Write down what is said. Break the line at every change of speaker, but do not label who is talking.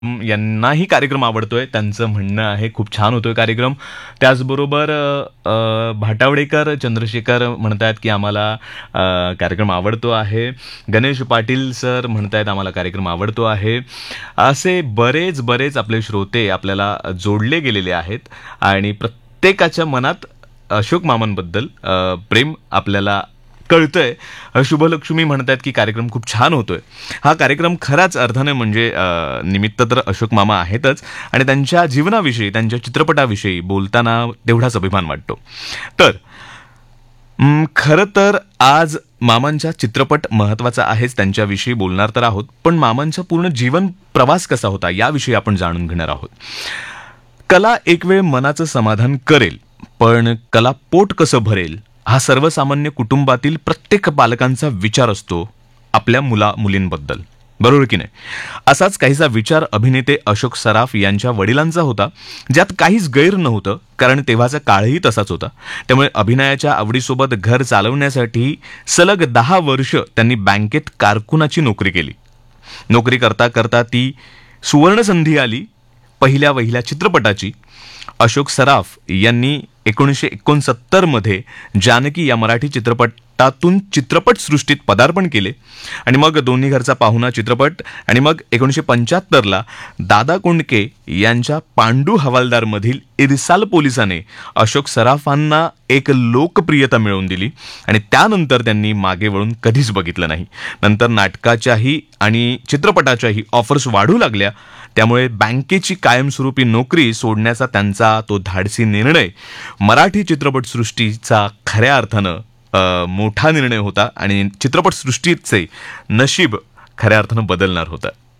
यांनाही कार्यक्रम आवडतोय. त्यांचं म्हणणं आहे खूप छान होतोय कार्यक्रम. त्याचबरोबर भाटावडेकर चंद्रशेखर म्हणतायत की आम्हाला कार्यक्रम आवडतो आहे. गणेश पाटील सर म्हणतायत आम्हाला कार्यक्रम आवडतो आहे. असे बरेच बरेच आपले श्रोते आपल्याला जोडले गेलेले आहेत आणि प्रत्येकाच्या मनात अशोक मामांबद्दल प्रेम आपल्याला कळतंय. शुभलक्ष्मी म्हणतात की कार्यक्रम खूप छान होतोय. हा कार्यक्रम खराच अर्थाने म्हणजे निमित्त तर अशोक मामा आहेतच आणि त्यांच्या जीवनाविषयी त्यांच्या चित्रपटाविषयी बोलताना तेवढाच अभिमान वाटतो. तर खरं तर आज मामांचा चित्रपट महत्त्वाचा आहेच, त्यांच्याविषयी बोलणार तर आहोत, पण मामांचा पूर्ण जीवन प्रवास कसा होता याविषयी आपण जाणून घेणार आहोत. कला एक वेळ मनाचं समाधान करेल, पण कला पोट कसं भरेल हा सर्वसामान्य कुटुंबातील प्रत्येक पालकांचा विचार असतो आपल्या मुलींबद्दल, बरोबर की नाही. असाच काहीसा विचार अभिनेते अशोक सराफ यांच्या वडिलांचा होता, ज्यात काहीच गैर नव्हतं, कारण तेव्हाचा काळही तसाच होता. त्यामुळे अभिनयाच्या आवडीसोबत घर चालवण्यासाठी सलग 10 वर्ष त्यांनी बँकेत कारकुनाची नोकरी केली. नोकरी करता करता ती सुवर्णसंधी आली पहिल्या वहिल्या चित्रपटाची. अशोक सराफ यांनी 1969 मध्ये जानकी या मराठी चित्रपटातून चित्रपटसृष्टीत पदार्पण केले आणि मग दोन्ही घरचा पाहुणा चित्रपट आणि मग 1975ला दादा कोंडके यांच्या पांडू हवालदार मधील इरसाल पोलिसाने अशोक सराफांना एक लोकप्रियता मिळवून दिली आणि त्यानंतर त्यांनी मागे वळून कधीच बघितलं नाही. नंतर नाटकाच्याही आणि चित्रपटाच्याही ऑफर्स वाढू लागल्या. त्यामुळे बँकेची कायमस्वरूपी नोकरी सोडण्याचा त्यांचा तो धाडसी निर्णय मराठी चित्रपटसृष्टीचा खऱ्या अर्थानं मोठा निर्णय होता आणि चित्रपटसृष्टीचे नशीब खऱ्या अर्थानं बदलणार होतं.